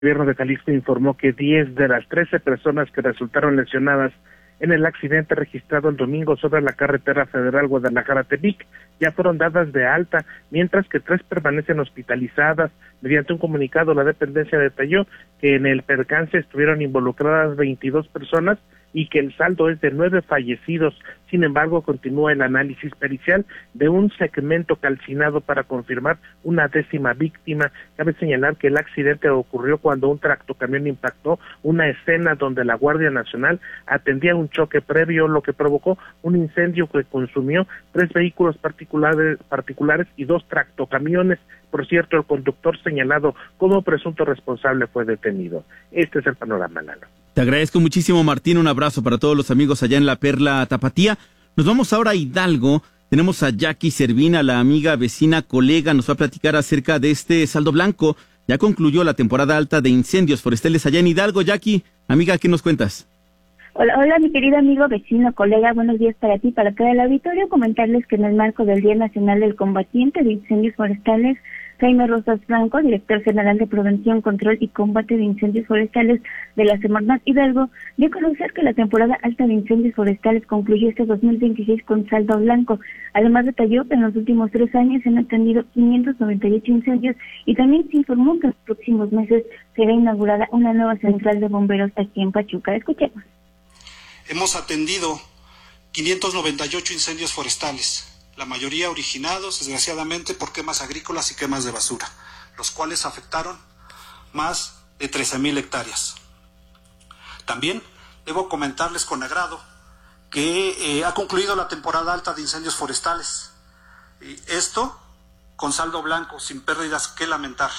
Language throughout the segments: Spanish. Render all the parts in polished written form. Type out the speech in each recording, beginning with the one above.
El gobierno de Jalisco informó que 10 de las 13 personas que resultaron lesionadas en el accidente registrado el domingo sobre la carretera federal Guadalajara-Tepic ya fueron dadas de alta, mientras que 3 permanecen hospitalizadas. Mediante un comunicado, la dependencia detalló que en el percance estuvieron involucradas 22 personas y que el saldo es de 9 fallecidos. Sin embargo, continúa el análisis pericial de un segmento calcinado para confirmar una 10ª víctima. Cabe señalar que el accidente ocurrió cuando un tractocamión impactó una escena donde la Guardia Nacional atendía un choque previo, lo que provocó un incendio que consumió 3 vehículos particulares y 2 tractocamiones. Por cierto, el conductor señalado como presunto responsable fue detenido. Este es el panorama, Lalo. Te agradezco muchísimo, Martín. Un abrazo para todos los amigos allá en la Perla Tapatía. Nos vamos ahora a Hidalgo. Tenemos a Jackie Servina, la amiga, vecina, colega. Nos va a platicar acerca de este saldo blanco. Ya concluyó la temporada alta de incendios forestales allá en Hidalgo. Jackie, amiga, ¿qué nos cuentas? Hola, mi querido amigo, vecino, colega, buenos días para ti, para todo el auditorio. Comentarles que en el marco del Día Nacional del Combatiente de Incendios Forestales, Jaime Rosas Franco, director general de Prevención, Control y Combate de Incendios Forestales de la Semarnat Hidalgo, dio a conocer que la temporada alta de incendios forestales concluyó este 2026 con saldo blanco. Además, detalló que en los últimos 3 años se han atendido 598 incendios y también se informó que en los próximos meses será inaugurada una nueva central de bomberos aquí en Pachuca. Escuchemos. Hemos atendido 598 incendios forestales, la mayoría originados, desgraciadamente, por quemas agrícolas y quemas de basura, los cuales afectaron más de 13,000 hectáreas. También debo comentarles con agrado que ha concluido la temporada alta de incendios forestales. Y esto con saldo blanco, sin pérdidas que lamentar.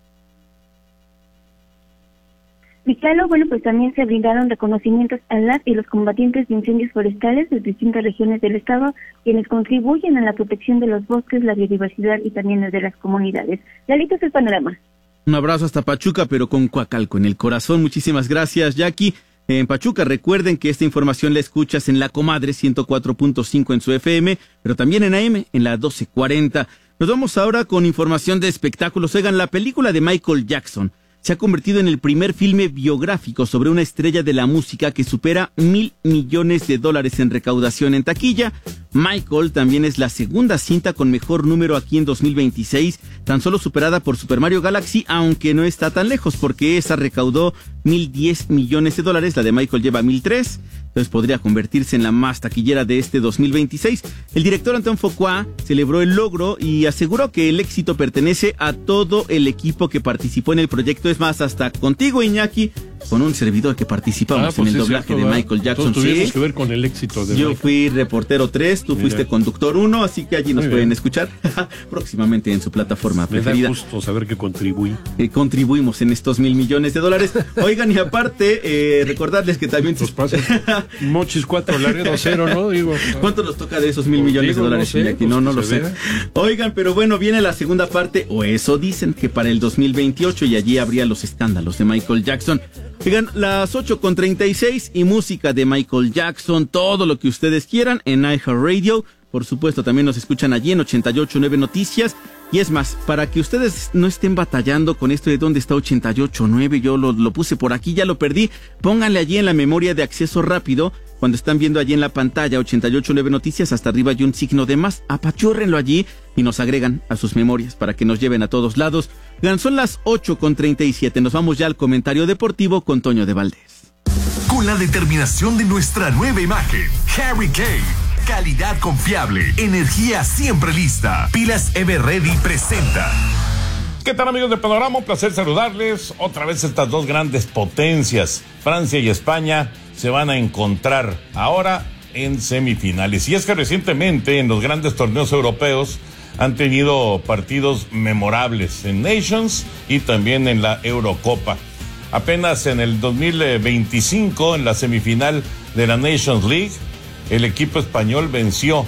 Vitalo, pues también se brindaron reconocimientos a las y los combatientes de incendios forestales de distintas regiones del estado, quienes contribuyen a la protección de los bosques, la biodiversidad y también de las comunidades. Lalito, es el panorama. Un abrazo hasta Pachuca, pero con Coacalco en el corazón. Muchísimas gracias, Jackie. En Pachuca, recuerden que esta información la escuchas en La Comadre 104.5 en su FM, pero también en AM en la 1240. Nos vamos ahora con información de espectáculos. Oigan, la película de Michael Jackson se ha convertido en el primer filme biográfico sobre una estrella de la música que supera $1,000 millones en recaudación en taquilla. Michael también es la segunda cinta con mejor número aquí en 2026, tan solo superada por Super Mario Galaxy, aunque no está tan lejos porque esa recaudó $1,010 millones, la de Michael lleva 1,003, entonces podría convertirse en la más taquillera de este 2026. El director Antoine Fuqua celebró el logro y aseguró que el éxito pertenece a todo el equipo que participó en el proyecto, es más, hasta contigo, Iñaki, con un servidor que participamos en el doblaje de Michael Jackson. Todos tuvimos que ver con el éxito de Yo fui reportero 3, tú fuiste conductor 1, así que allí nos pueden escuchar próximamente en su plataforma preferida. Me da gusto saber que contribuí. Contribuimos en estos $1,000 millones. Oigan, y aparte, recordarles que también... Mochis 4, Laredo 0, ¿no? Digo, ¿cuánto nos toca de esos $1,000 millones? No sé, aquí no lo sé. Oigan, pero bueno, viene la segunda parte, o eso dicen, que para el 2028, y allí habría los escándalos de Michael Jackson. Oigan, las 8:36 y música de Michael Jackson, todo lo que ustedes quieran en iHeartRadio. Por supuesto, también nos escuchan allí en 88.9 Noticias. Y es más, para que ustedes no estén batallando con esto de dónde está 88.9, yo lo puse por aquí, ya lo perdí. Pónganle allí en la memoria de acceso rápido, cuando están viendo allí en la pantalla 88.9 Noticias, hasta arriba hay un signo de más, apachúrrenlo allí y nos agregan a sus memorias para que nos lleven a todos lados. Son las 8:37, nos vamos ya al comentario deportivo con Toño de Valdés. Con la determinación de nuestra nueva imagen, Harry Kane. Calidad confiable, energía siempre lista. Pilas Everready presenta. ¿Qué tal, amigos de Panorama? Un placer saludarles. Otra vez estas dos grandes potencias, Francia y España, se van a encontrar ahora en semifinales. Y es que recientemente en los grandes torneos europeos han tenido partidos memorables en Nations y también en la Eurocopa. Apenas en el 2025, en la semifinal de la Nations League, el equipo español venció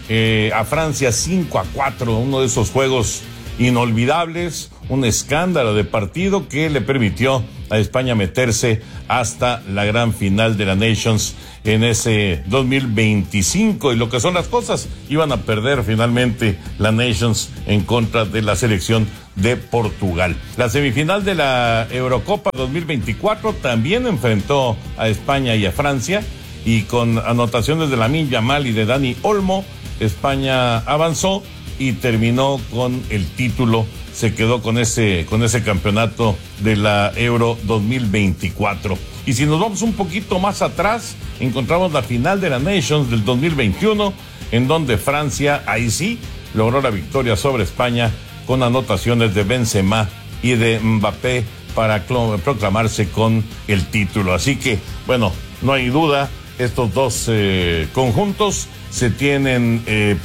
a Francia 5-4, uno de esos juegos inolvidables, un escándalo de partido que le permitió a España meterse hasta la gran final de la Nations en ese 2025. Y lo que son las cosas, iban a perder finalmente la Nations en contra de la selección de Portugal. La semifinal de la Eurocopa 2024 también enfrentó a España y a Francia, y con anotaciones de Lamine Yamal y de Dani Olmo, España avanzó y terminó con el título. Se quedó con ese campeonato de la Euro 2024. Y si nos vamos un poquito más atrás, encontramos la final de la Nations del 2021, en donde Francia, ahí sí, logró la victoria sobre España con anotaciones de Benzema y de Mbappé para proclamarse con el título. Así que, bueno, no hay duda, estos dos conjuntos se tienen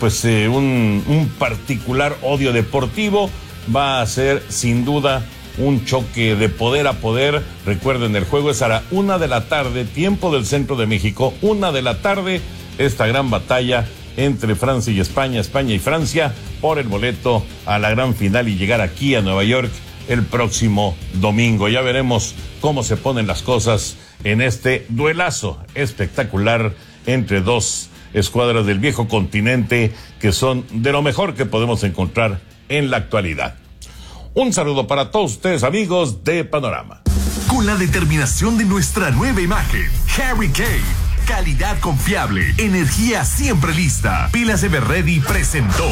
un particular odio deportivo. Va a ser sin duda un choque de poder a poder. Recuerden, el juego es a la 1:00 p.m, tiempo del centro de México, 1:00 p.m, esta gran batalla entre Francia y España, España y Francia, por el boleto a la gran final y llegar aquí a Nueva York el próximo domingo. Ya veremos cómo se ponen las cosas en este duelazo espectacular entre dos escuadras del viejo continente que son de lo mejor que podemos encontrar en la actualidad. Un saludo para todos ustedes, amigos de Panorama. Con la determinación de nuestra nueva imagen, Harry Kane, calidad confiable, energía siempre lista. Pilas Everready presentó.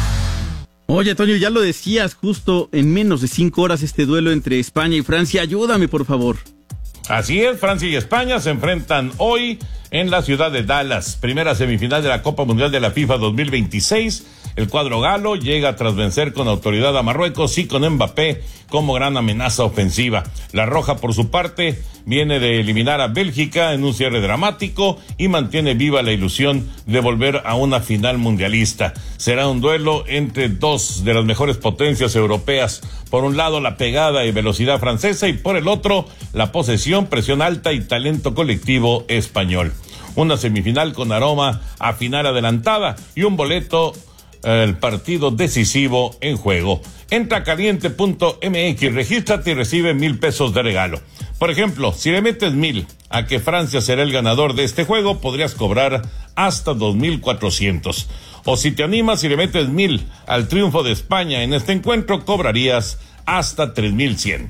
Oye, Toño, ya lo decías, justo en menos de 5 horas este duelo entre España y Francia. Ayúdame, por favor. Así es, Francia y España se enfrentan hoy en la ciudad de Dallas. Primera semifinal de la Copa Mundial de la FIFA 2026. El cuadro galo llega tras vencer con autoridad a Marruecos y con Mbappé como gran amenaza ofensiva. La roja, por su parte, viene de eliminar a Bélgica en un cierre dramático y mantiene viva la ilusión de volver a una final mundialista. Será un duelo entre dos de las mejores potencias europeas. Por un lado, la pegada y velocidad francesa, y por el otro, la posesión, presión alta y talento colectivo español. Una semifinal con aroma a final adelantada y un boleto el partido decisivo en juego. Entra a caliente.mx, regístrate y recibe 1,000 pesos de regalo. Por ejemplo, si le metes 1,000 a que Francia será el ganador de este juego, podrías cobrar hasta 2,400. O si te animas y le metes 1,000 al triunfo de España en este encuentro, cobrarías hasta 3,100.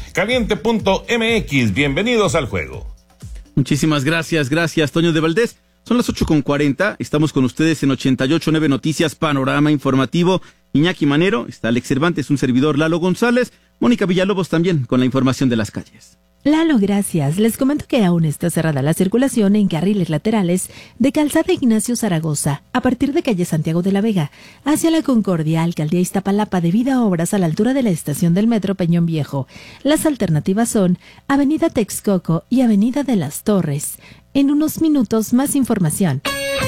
Caliente.mx, bienvenidos al juego. Muchísimas gracias, Toño de Valdés. Son las 8:40, estamos con ustedes en 88.9 Noticias, Panorama Informativo. Iñaki Manero, está Alex Cervantes, un servidor Lalo González, Mónica Villalobos también con la información de las calles. Lalo, gracias. Les comento que aún está cerrada la circulación en carriles laterales de Calzada Ignacio Zaragoza, a partir de calle Santiago de la Vega, hacia la Concordia, Alcaldía Iztapalapa, debido a obras a la altura de la estación del Metro Peñón Viejo. Las alternativas son Avenida Texcoco y Avenida de las Torres. En unos minutos, más información.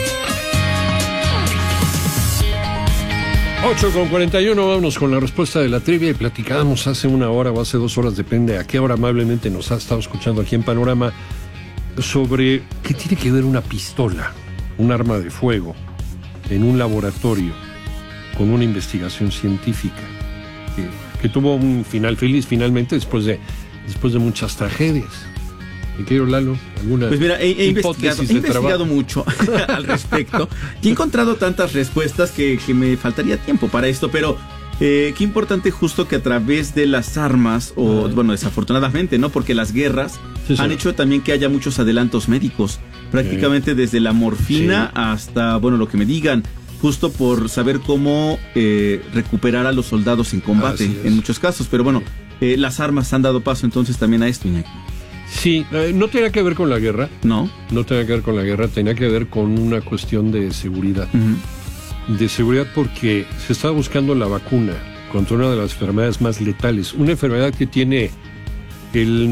8:41, vámonos con la respuesta de la trivia. Y platicábamos hace 1 hora o hace 2 horas, depende a qué hora amablemente nos ha estado escuchando aquí en Panorama, sobre qué tiene que ver una pistola, un arma de fuego, en un laboratorio, con una investigación científica, que tuvo un final feliz finalmente después de muchas tragedias. Mi querido Lalo, ¿alguna Pues mira, he hipótesis investigado mucho al respecto y he encontrado tantas respuestas que me faltaría tiempo para esto, pero qué importante justo que a través de las armas, o bueno, desafortunadamente, ¿no? Porque las guerras han hecho también que haya muchos adelantos médicos, prácticamente desde la morfina hasta, bueno, lo que me digan, justo por saber cómo recuperar a los soldados en combate en muchos casos, pero bueno, las armas han dado paso entonces también a esto, Iñaki. Sí, no tenía que ver con la guerra. No tenía que ver con la guerra, tenía que ver con una cuestión de seguridad. Uh-huh. De seguridad porque se estaba buscando la vacuna contra una de las enfermedades más letales. Una enfermedad que tiene el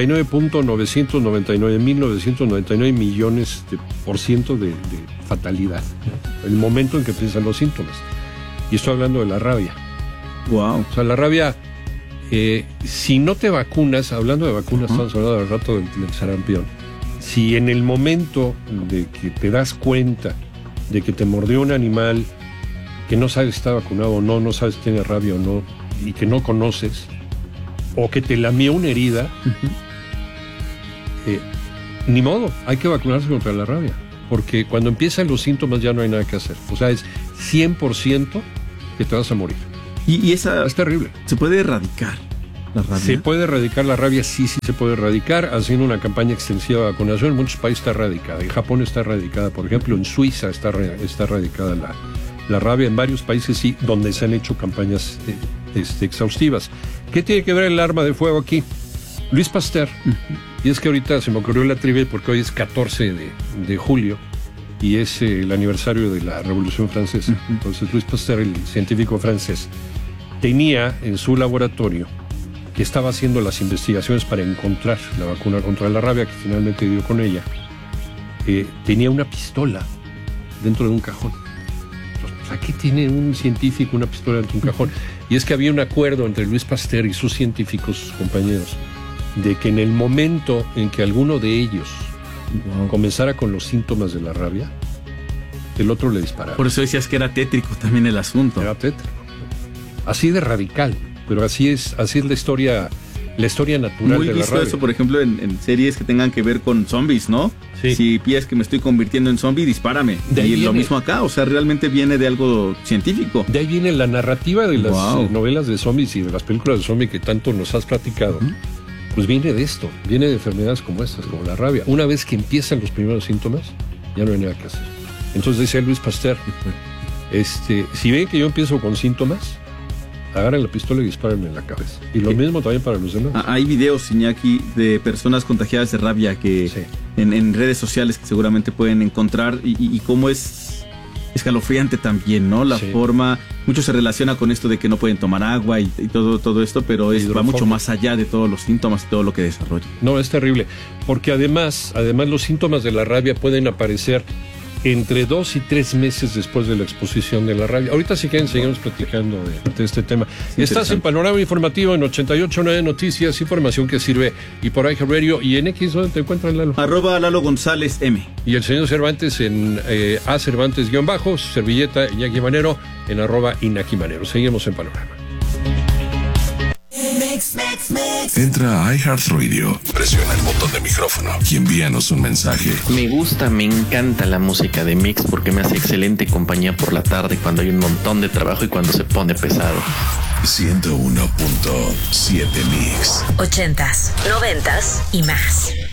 99.999 millones de % de fatalidad. El momento en que empiezan los síntomas. Y estoy hablando de la rabia. Wow. O sea, la rabia... si no te vacunas, hablando de vacunas, estamos hablando del rato del sarampión. Si en el momento de que te das cuenta de que te mordió un animal que no sabes si está vacunado o no sabes si tiene rabia o no, y que no conoces, o que te lamió una herida, ni modo, hay que vacunarse contra la rabia, porque cuando empiezan los síntomas ya no hay nada que hacer. O sea, es 100% que te vas a morir. Y esa es terrible. ¿Se puede erradicar la rabia? ¿Se puede erradicar la rabia? Sí se puede erradicar, haciendo una campaña extensiva de vacunación. En muchos países está erradicada. En Japón está erradicada, por ejemplo, en Suiza está erradicada la rabia. En varios países sí, donde se han hecho campañas exhaustivas. ¿Qué tiene que ver el arma de fuego aquí? Luis Pasteur. Y es que ahorita se me ocurrió la trivia porque hoy es 14 de julio y es el aniversario de la Revolución Francesa. Entonces Luis Pasteur, el científico francés, tenía en su laboratorio, que estaba haciendo las investigaciones para encontrar la vacuna contra la rabia, que finalmente dio con ella, tenía una pistola dentro de un cajón. ¿A qué tiene un científico una pistola dentro de un cajón? Y es que había un acuerdo entre Luis Pasteur y sus científicos, sus compañeros, de que en el momento en que alguno de ellos comenzara con los síntomas de la rabia, el otro le disparaba. Por eso decías que era tétrico también el asunto. Era tétrico. Así de radical, pero así es la historia natural muy de la visto rabia. eso, por ejemplo, en series que tengan que ver con zombies, ¿no? Sí. Si piensas que me estoy convirtiendo en zombie, dispárame. De ahí y viene. lo mismo acá, o sea, realmente viene de algo científico. De ahí viene la narrativa de las novelas de zombies y de las películas de zombies que tanto nos has platicado. Pues viene de esto, viene de enfermedades como estas, como la rabia. Una vez que empiezan los primeros síntomas, ya no hay nada que hacer. Entonces decía Luis Pasteur, si ven que yo empiezo con síntomas, agarren la pistola y dispárenme en la cabeza. Y lo mismo también para los demás. Hay videos, Iñaki, de personas contagiadas de rabia que en redes sociales que seguramente pueden encontrar y cómo es escalofriante también, ¿no? La forma, mucho se relaciona con esto de que no pueden tomar agua y todo esto, pero va mucho más allá de todos los síntomas y todo lo que desarrolla. No, es terrible, porque además los síntomas de la rabia pueden aparecer entre 2 y 3 meses después de la exposición de la rabia. Ahorita si quieren seguimos platicando de este tema. Estás en Panorama Informativo en 88.9 Noticias, información que sirve, y por iHeart Radio y en X, ¿dónde te encuentran, Lalo? @Lalo González M. Y el señor Cervantes en A Cervantes _ su servilleta Iñaki Manero en @Inaki Manero. Seguimos en Panorama. Entra a iHeartRadio, presiona el botón de micrófono y envíanos un mensaje. Me encanta la música de Mix porque me hace excelente compañía por la tarde cuando hay un montón de trabajo y cuando se pone pesado. 101.7 Mix. 80s, 90s y más.